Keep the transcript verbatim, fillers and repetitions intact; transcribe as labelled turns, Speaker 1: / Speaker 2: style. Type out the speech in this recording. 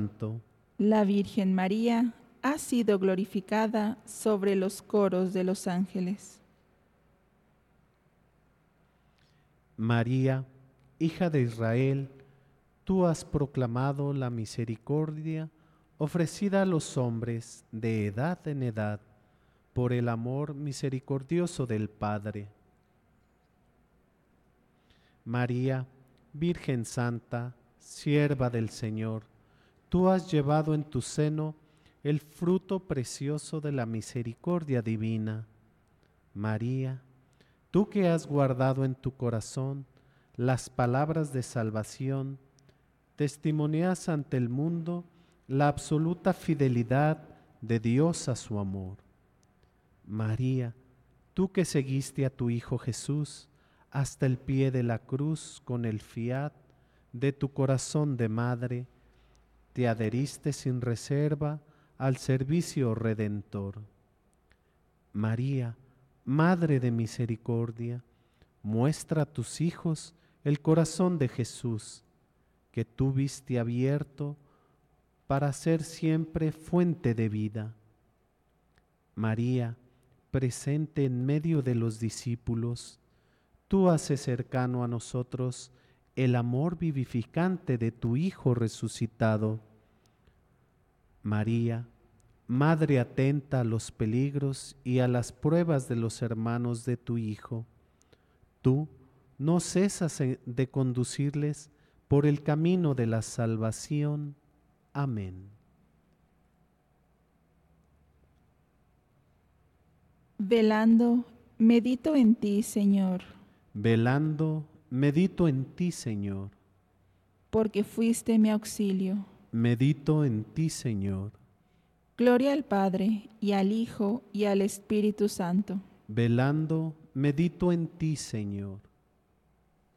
Speaker 1: Santo.
Speaker 2: La Virgen María ha sido glorificada sobre los coros de los ángeles.
Speaker 1: María, hija de Israel, tú has proclamado la misericordia ofrecida a los hombres de edad en edad por el amor misericordioso del Padre. María, Virgen Santa, sierva del Señor, tú has llevado en tu seno el fruto precioso de la misericordia divina. María, tú que has guardado en tu corazón las palabras de salvación, testimonias ante el mundo la absoluta fidelidad de Dios a su amor. María, tú que seguiste a tu Hijo Jesús hasta el pie de la cruz con el fiat de tu corazón de madre, te adheriste sin reserva al servicio redentor. María, Madre de misericordia, muestra a tus hijos el corazón de Jesús, que tú viste abierto para ser siempre fuente de vida. María, presente en medio de los discípulos, tú haces cercano a nosotros el amor vivificante de tu Hijo resucitado. María, Madre atenta a los peligros y a las pruebas de los hermanos de tu Hijo, tú no cesas de conducirles por el camino de la salvación. Amén.
Speaker 2: Velando, medito en ti, Señor.
Speaker 1: Velando, medito en ti, Señor.
Speaker 2: Porque fuiste mi auxilio.
Speaker 1: Medito en ti, Señor.
Speaker 2: Gloria al Padre, y al Hijo, y al Espíritu Santo.
Speaker 1: Velando, medito en ti, Señor.